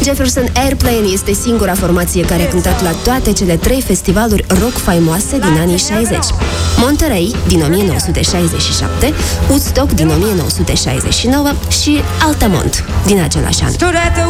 Jefferson Airplane este singura formație care a cântat la toate cele 3 festivaluri rock faimoase din anii 60. Monterey din 1967, Woodstock din 1969 și Altamont din același an.